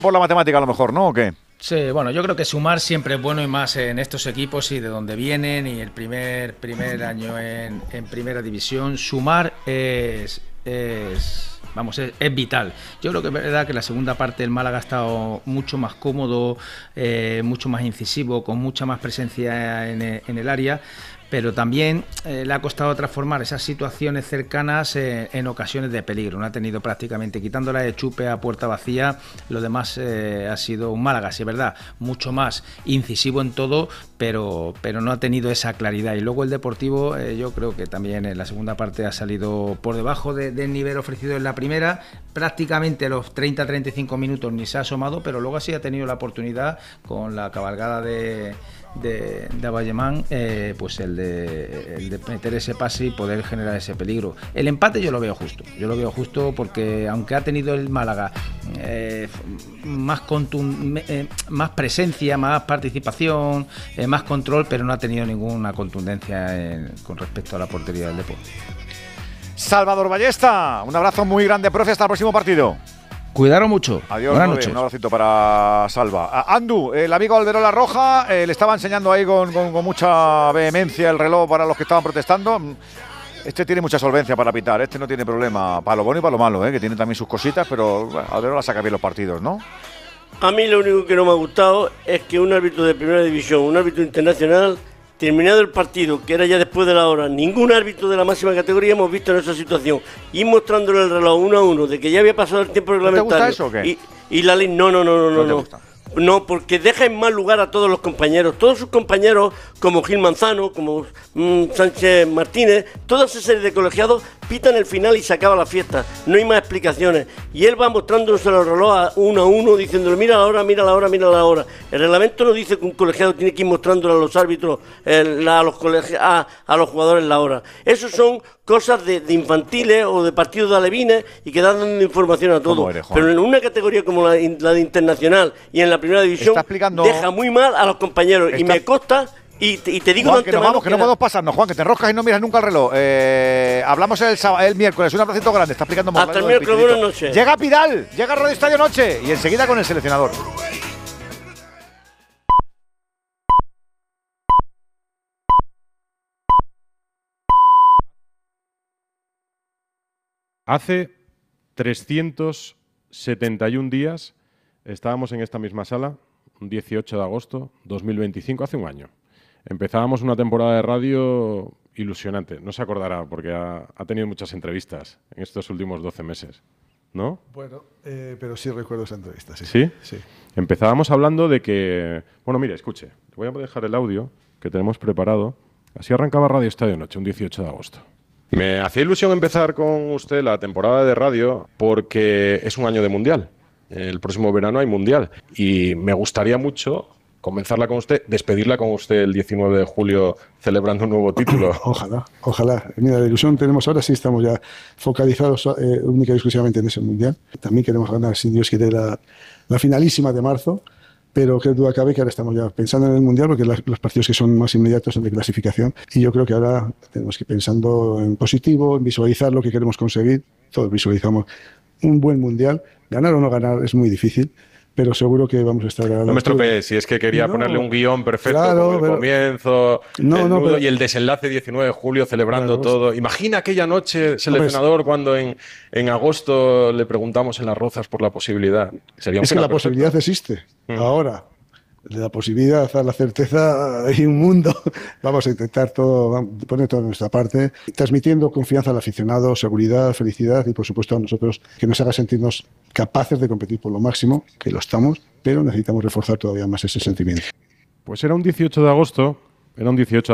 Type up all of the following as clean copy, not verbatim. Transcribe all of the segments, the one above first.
Por la matemática a lo mejor, ¿no? ¿O qué? Sí, bueno, yo creo que sumar siempre es bueno y más en estos equipos y de donde vienen y el primer año en primera división. Sumar es vital. Yo creo que es verdad que la segunda parte del Málaga ha estado mucho más cómodo, mucho más incisivo, con mucha más presencia en el área, pero también le ha costado transformar esas situaciones cercanas en ocasiones de peligro. No ha tenido prácticamente, quitándola de Chupe a puerta vacía, lo demás ha sido un Málaga, sí es verdad, mucho más incisivo en todo, pero no ha tenido esa claridad. Y luego el Deportivo, yo creo que también en la segunda parte ha salido por debajo del nivel ofrecido en la primera. Prácticamente los 30-35 minutos ni se ha asomado, pero luego sí ha tenido la oportunidad con la cabalgada de Abayemán, pues el de meter ese pase y poder generar ese peligro. El empate yo lo veo justo porque aunque ha tenido el Málaga más presencia, más participación, más control, pero no ha tenido ninguna contundencia con respecto a la portería del Depor. Salvador Ballesta, un abrazo muy grande, profe, hasta el próximo partido. Cuidaros mucho. Adiós, buenas noches. Un abracito para Salva. Andu, el amigo Alberola Roja, le estaba enseñando ahí con mucha vehemencia el reloj para los que estaban protestando. Este tiene mucha solvencia para pitar, este no tiene problema para lo bueno y para lo malo, que tiene también sus cositas, pero bueno, Alberola saca bien los partidos, ¿no? A mí lo único que no me ha gustado es que un árbitro de primera división, un árbitro internacional, terminado el partido, que era ya después de la hora, ningún árbitro de la máxima categoría hemos visto en esa situación, y mostrándole el reloj 1-1 de que ya había pasado el tiempo reglamentario. ¿No te gusta eso o qué? Y la ley, no. ¿No te gusta? No, porque deja en mal lugar a todos los compañeros. Todos sus compañeros, como Gil Manzano, como Sánchez Martínez, toda esa serie de colegiados pitan el final y se acaba la fiesta. No hay más explicaciones. Y él va mostrándose el reloj uno a uno, diciéndole, mira la hora, mira la hora, mira la hora. El reglamento no dice que un colegiado tiene que ir mostrándole a los árbitros, a los jugadores la hora. Esos son cosas de infantiles o de partidos de alevines y que dan dando información a todos. Pero en una categoría como la de internacional y en la primera división deja muy mal a los compañeros. Y me consta, y te digo Juan, que nos vamos, que no podemos pasarnos, Juan, que te enroscas y no miras nunca el reloj. Hablamos el miércoles, un abracito grande, está explicando hasta el miércoles, buenas noches. Llega Pidal, llega Radio Estadio Noche y enseguida con el seleccionador. Hace 371 días estábamos en esta misma sala, un 18 de agosto 2025, hace un año. Empezábamos una temporada de radio ilusionante. No se acordará porque ha tenido muchas entrevistas en estos últimos 12 meses, ¿no? Bueno, pero sí recuerdo esa entrevista, sí. ¿Sí? Sí. Empezábamos hablando de que... Bueno, mire, escuche, le voy a dejar el audio que tenemos preparado. Así arrancaba Radio Estadio Noche, un 18 de agosto. Me hacía ilusión empezar con usted la temporada de radio porque es un año de Mundial. El próximo verano hay Mundial. Y me gustaría mucho comenzarla con usted, despedirla con usted el 19 de julio celebrando un nuevo título. Ojalá. Mira, la ilusión tenemos ahora, sí estamos ya focalizados única y exclusivamente en ese Mundial. También queremos ganar, si Dios quiere, la finalísima de marzo. Pero que duda cabe que ahora estamos ya pensando en el Mundial, porque los partidos que son más inmediatos son de clasificación. Y yo creo que ahora tenemos que ir pensando en positivo, en visualizar lo que queremos conseguir. Todos visualizamos un buen Mundial. Ganar o no ganar es muy difícil, pero seguro que vamos a estar... No me estropees, si es que quería ponerle un guión perfecto, claro, con el comienzo, el nudo y el desenlace 19 de julio celebrando todo. Imagina aquella noche, seleccionador, cuando en agosto le preguntamos en Las Rozas por la posibilidad. Sería es que la posibilidad existe. Ahora, de la posibilidad a la certeza hay un mundo. Vamos a intentar poner todo de nuestra parte, transmitiendo confianza al aficionado, seguridad, felicidad y por supuesto a nosotros, que nos haga sentirnos capaces de competir por lo máximo, que lo estamos, pero necesitamos reforzar todavía más ese sentimiento. Pues era un 18 de agosto de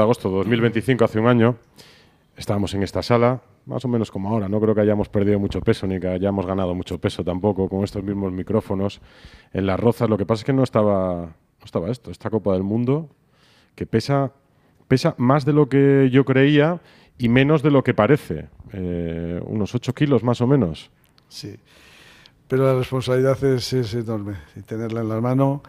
2025, hace un año. Estábamos en esta sala, más o menos como ahora. No creo que hayamos perdido mucho peso ni que hayamos ganado mucho peso tampoco con estos mismos micrófonos en Las Rozas. Lo que pasa es que no estaba esta Copa del Mundo, que pesa más de lo que yo creía y menos de lo que parece. Unos 8 kilos más o menos. Sí, pero la responsabilidad es enorme. Y tenerla en la mano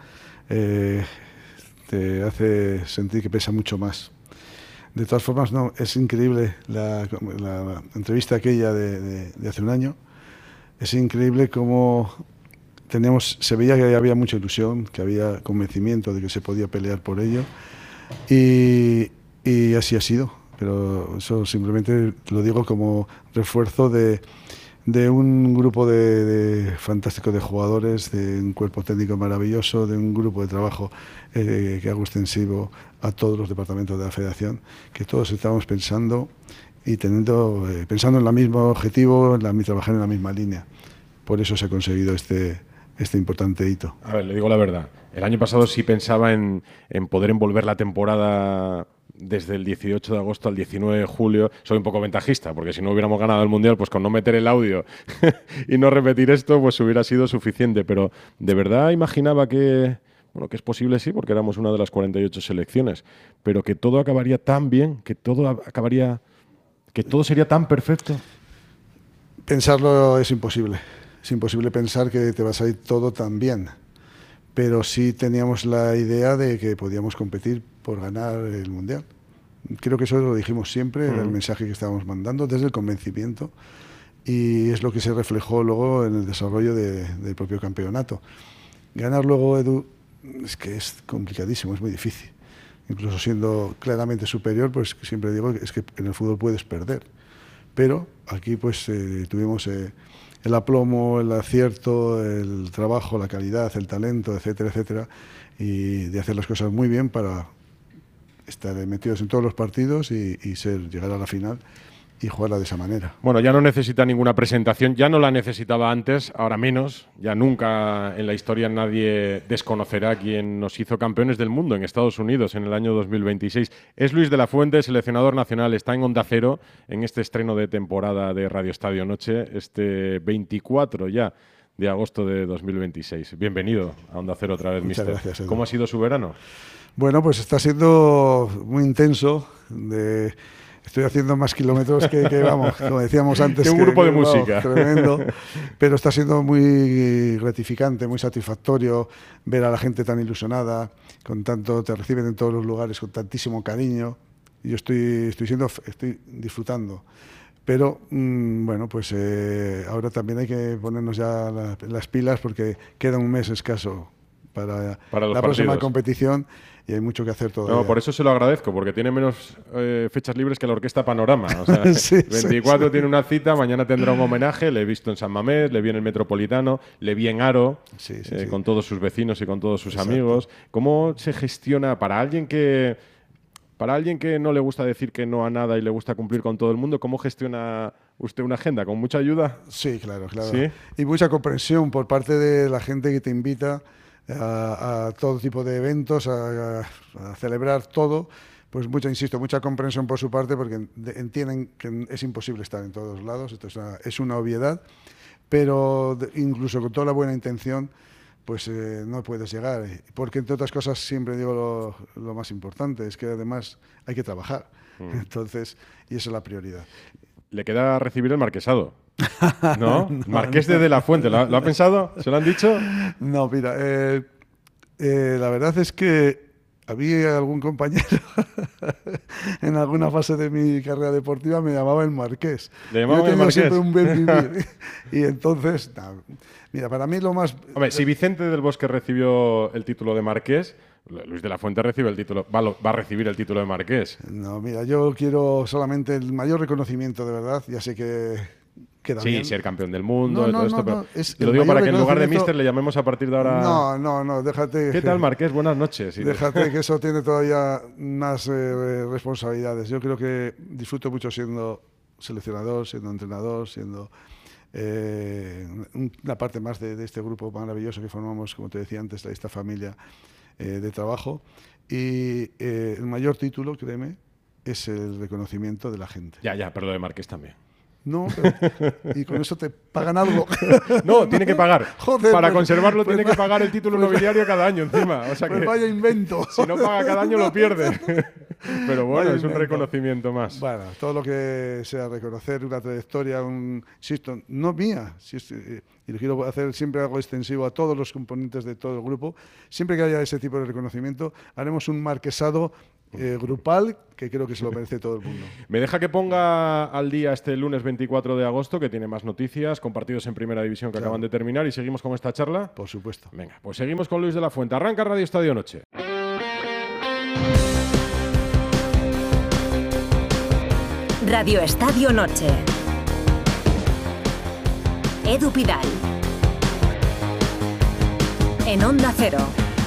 te hace sentir que pesa mucho más. De todas formas, no, es increíble la entrevista aquella de hace un año. Es increíble cómo se veía que había mucha ilusión, que había convencimiento de que se podía pelear por ello, y así ha sido. Pero eso simplemente lo digo como refuerzo de un grupo fantástico de jugadores, de un cuerpo técnico maravilloso, de un grupo de trabajo que hago extensivo a todos los departamentos de la Federación, que todos estamos pensando y pensando en el mismo objetivo, trabajar en la misma línea. Por eso se ha conseguido este importante hito. A ver, le digo la verdad. El año pasado sí pensaba en poder envolver la temporada desde el 18 de agosto al 19 de julio. Soy un poco ventajista, porque si no hubiéramos ganado el Mundial, pues con no meter el audio y no repetir esto, pues hubiera sido suficiente. Pero de verdad imaginaba que es posible, sí, porque éramos una de las 48 selecciones, pero que todo acabaría tan bien, que todo sería tan perfecto. Pensarlo es imposible. Es imposible pensar que te va a salir todo tan bien. Pero sí teníamos la idea de que podíamos competir por ganar el Mundial. Creo que eso lo dijimos siempre, era el mensaje que estábamos mandando desde el convencimiento, y es lo que se reflejó luego en el desarrollo del propio campeonato. Ganar luego, Edu, es que es complicadísimo, es muy difícil. Incluso siendo claramente superior, pues siempre digo que es que en el fútbol puedes perder. Pero aquí pues tuvimos el aplomo, el acierto, el trabajo, la calidad, el talento, etcétera, etcétera, y de hacer las cosas muy bien para estar metidos en todos los partidos y llegar a la final y jugarla de esa manera. Bueno, ya no necesita ninguna presentación, ya no la necesitaba antes, ahora menos, ya nunca en la historia nadie desconocerá quién nos hizo campeones del mundo en Estados Unidos en el año 2026. Es Luis de la Fuente, seleccionador nacional, está en Onda Cero en este estreno de temporada de Radio Estadio Noche, este 24 ya de agosto de 2026. Bienvenido a Onda Cero otra vez, Muchas mister. gracias, Edu. ¿Cómo ha sido su verano? Bueno, pues está siendo muy intenso. Estoy haciendo más kilómetros que vamos, como decíamos antes. Que un grupo de música. Tremendo. Pero está siendo muy gratificante, muy satisfactorio ver a la gente tan ilusionada, te reciben en todos los lugares con tantísimo cariño. Yo estoy disfrutando. Pero, bueno, pues ahora también hay que ponernos ya las pilas, porque queda un mes escaso para la próxima competición y hay mucho que hacer todavía. No, por eso se lo agradezco, porque tiene menos fechas libres que la Orquesta Panorama. O sea, sí, 24 sí. Tiene una cita, mañana tendrá un homenaje, le he visto en San Mamés, le vi en el Metropolitano, le vi en Aro, sí. con todos sus vecinos y con todos sus Exacto. amigos. ¿Cómo se gestiona para alguien que no le gusta decir que no a nada y le gusta cumplir con todo el mundo? ¿Cómo gestiona usted una agenda? ¿Con mucha ayuda? Sí, claro. ¿Sí? Y mucha comprensión por parte de la gente que te invita a todo tipo de eventos, a celebrar todo. Pues mucha comprensión por su parte, porque entienden que es imposible estar en todos lados. Esto es una obviedad, pero incluso con toda la buena intención, pues no puedes llegar, porque entre otras cosas siempre digo lo más importante, es que además hay que trabajar. Entonces, y esa es la prioridad. Le queda recibir el marquesado, ¿no? Marqués de la Fuente, ¿lo ha pensado? ¿Se lo han dicho? No, mira, la verdad es que había algún compañero en alguna fase de mi carrera deportiva me llamaba el Marqués. ¿Le llamaban Yo el Marqués? siempre un buen vivir. Y entonces, mira, para mí lo más... Hombre, si Vicente del Bosque recibió el título de Marqués, Luis de la Fuente va a recibir el título de Marqués. No, mira, yo quiero solamente el mayor reconocimiento, de verdad. Ya sé que queda bien. Sí, ser campeón del mundo, No, todo esto, pero es lo el digo para mayor que en lugar de reconocimiento- mister le llamemos a partir de ahora... No, déjate. ¿Qué tal, Marqués? Buenas noches. Y- Déjate que eso tiene todavía más responsabilidades. Yo creo que disfruto mucho siendo seleccionador, siendo entrenador, siendo una parte más de este grupo maravilloso que formamos, como te decía antes, esta familia de trabajo. Y el mayor título, créeme, es el reconocimiento de la gente. Ya, pero lo de Marqués también. No, pero, y con eso te pagan algo. No, tiene que pagar. Joder, para pues- conservarlo pues tiene que pagar el título nobiliario cada año encima. O sea Pues que vaya invento. si no paga cada año lo pierde. Pero bueno, Vaya es un invento. reconocimiento más. Bueno, todo lo que sea reconocer una trayectoria, insisto, no mía, y lo quiero hacer siempre algo extensivo a todos los componentes de todo el grupo. Siempre que haya ese tipo de reconocimiento, haremos un marquesado grupal que creo que se lo merece todo el mundo. Me deja que ponga al día este lunes 24 de agosto, que tiene más noticias, con partidos en Primera División que acaban de terminar, y seguimos con esta charla. Por supuesto. Venga, pues seguimos con Luis de la Fuente. Arranca Radio Estadio Noche. Radio Estadio Noche. Edu Pidal. En Onda Cero.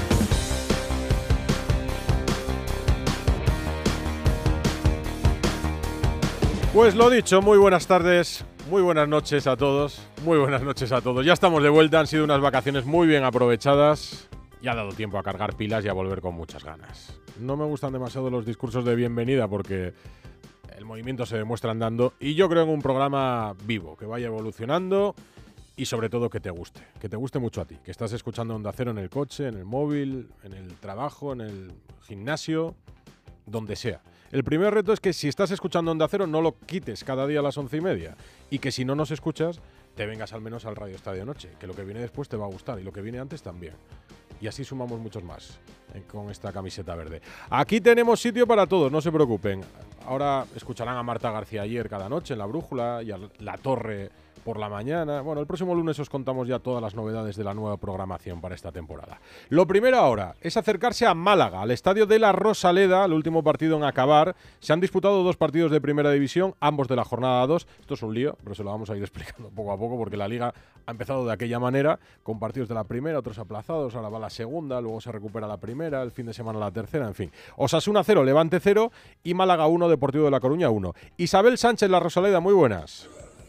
Pues lo dicho, muy buenas tardes, muy buenas noches a todos, muy buenas noches a todos. Ya estamos de vuelta, han sido unas vacaciones muy bien aprovechadas y ha dado tiempo a cargar pilas y a volver con muchas ganas. No me gustan demasiado los discursos de bienvenida porque el movimiento se demuestra andando y yo creo en un programa vivo, que vaya evolucionando y sobre todo que te guste mucho a ti, que estás escuchando Onda Cero en el coche, en el móvil, en el trabajo, en el gimnasio, donde sea. El primer reto es que si estás escuchando Onda Cero no lo quites cada día a las 11:30 y que si no nos escuchas te vengas al menos al Radio Estadio Noche, que lo que viene después te va a gustar y lo que viene antes también. Y así sumamos muchos más con esta camiseta verde. Aquí tenemos sitio para todos, no se preocupen. Ahora escucharán a Marta García Ayer cada noche en La Brújula y a La Torre por la mañana. Bueno, el próximo lunes os contamos ya todas las novedades de la nueva programación para esta temporada. Lo primero ahora es acercarse a Málaga, al estadio de la Rosaleda, el último partido en acabar. Se han disputado 2 partidos de Primera División, ambos de la jornada 2. Esto es un lío, pero se lo vamos a ir explicando poco a poco porque la Liga ha empezado de aquella manera, con partidos de la primera, otros aplazados, ahora va la segunda, luego se recupera la primera, el fin de semana la tercera, en fin. Osasuna 0, Levante 0 y Málaga 1, Deportivo de La Coruña 1. Isabel Sánchez, La Rosaleda, muy buenas.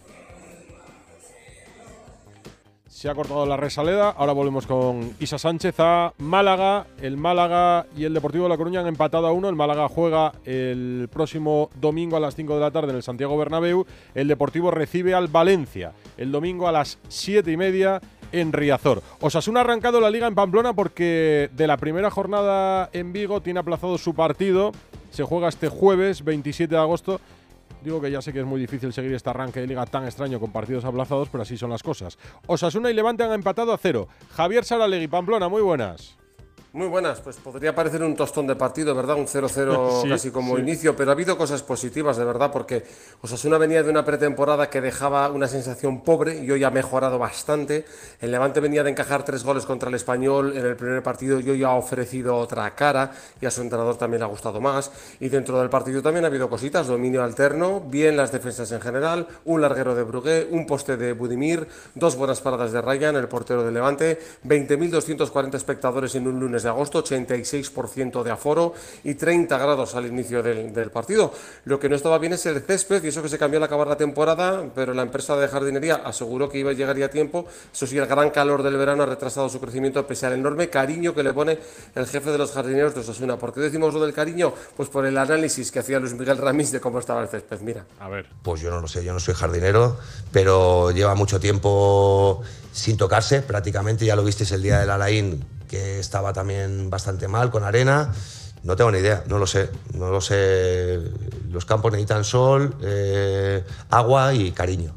Se ha cortado la Rosaleda, ahora volvemos con Isa Sánchez a Málaga. El Málaga y el Deportivo de La Coruña han empatado a 1. El Málaga juega el próximo domingo a las 5 de la tarde en el Santiago Bernabéu. El Deportivo recibe al Valencia el domingo a las 7:30 en Riazor. Osasuna ha arrancado la Liga en Pamplona porque de la primera jornada en Vigo tiene aplazado su partido. Se juega este jueves 27 de agosto. Digo que ya sé que es muy difícil seguir este arranque de Liga tan extraño con partidos aplazados, pero así son las cosas. Osasuna y Levante han empatado a 0. Javier Saralegui, Pamplona, muy buenas. Muy buenas, pues podría parecer un tostón de partido, ¿verdad? Un 0-0 sí, casi como sí. Inicio, pero ha habido cosas positivas, de verdad, porque Osasuna venía de una pretemporada que dejaba una sensación pobre y hoy ha mejorado bastante. El Levante venía de encajar 3 goles contra el Español en el primer partido y hoy ha ofrecido otra cara y a su entrenador también le ha gustado más. Y dentro del partido también ha habido cositas, dominio alterno, bien las defensas en general, un larguero de Brugué, un poste de Budimir, 2 buenas paradas de Ryan, el portero del Levante, 20.240 espectadores en un lunes de agosto, 86% de aforo y 30 grados al inicio del partido. Lo que no estaba bien es el césped y eso que se cambió al acabar la temporada, pero la empresa de jardinería aseguró que iba a llegar ya a tiempo. Eso sí, el gran calor del verano ha retrasado su crecimiento pese al enorme cariño que le pone el jefe de los jardineros de Osasuna. ¿Por qué decimos lo del cariño? Pues por el análisis que hacía Luis Miguel Ramís de cómo estaba el césped. Mira. A ver. Pues yo no lo sé, yo no soy jardinero, pero lleva mucho tiempo sin tocarse, prácticamente. Ya lo visteis el día del Alain, que estaba también bastante mal con arena. No tengo ni idea, no lo sé. Los campos necesitan sol, agua y cariño.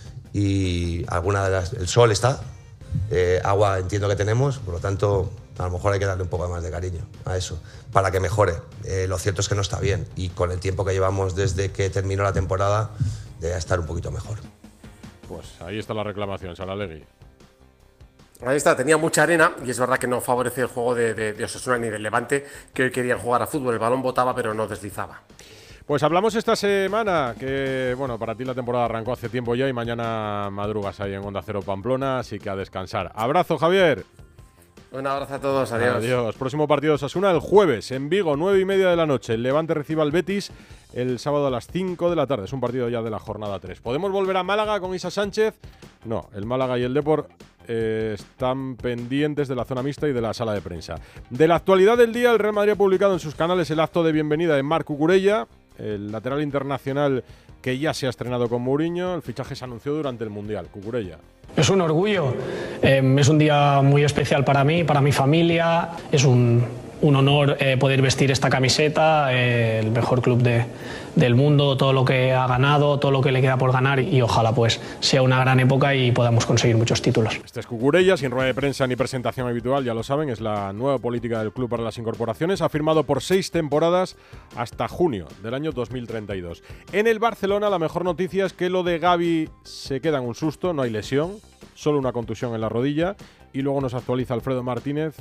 Y el sol está, agua entiendo que tenemos, por lo tanto a lo mejor hay que darle un poco más de cariño a eso para que mejore. Lo cierto es que no está bien y con el tiempo que llevamos desde que terminó la temporada debe estar un poquito mejor. Pues ahí está la reclamación, Saralegui. Ahí está, tenía mucha arena y es verdad que no favorece el juego de Osasuna ni del Levante, que hoy querían jugar a fútbol. El balón botaba pero no deslizaba. Pues hablamos esta semana, que bueno, para ti la temporada arrancó hace tiempo ya y mañana madrugas ahí en Onda Cero Pamplona, así que a descansar. Abrazo, Javier. Un abrazo a todos, adiós. Adiós. Próximo partido de Osasuna el jueves en Vigo, 9:30 de la noche. El Levante recibe al Betis el sábado a las 5 de la tarde. Es un partido ya de la jornada 3. ¿Podemos volver a Málaga con Isa Sánchez? No, el Málaga y el Depor están pendientes de la zona mixta y de la sala de prensa. De la actualidad del día, el Real Madrid ha publicado en sus canales el acto de bienvenida de Marc Cucurella, el lateral internacional que ya se ha estrenado con Mourinho. El fichaje se anunció durante el Mundial. Cucurella. Es un orgullo, es un día muy especial para mí, para mi familia, es un un honor poder vestir esta camiseta, el mejor club del mundo, todo lo que ha ganado, todo lo que le queda por ganar y ojalá pues sea una gran época y podamos conseguir muchos títulos. Este es Cucurella, sin rueda de prensa ni presentación habitual, ya lo saben, es la nueva política del club para las incorporaciones. Ha firmado por 6 temporadas hasta junio del año 2032. En el Barcelona la mejor noticia es que lo de Gavi se queda en un susto, no hay lesión, solo una contusión en la rodilla. Y luego nos actualiza Alfredo Martínez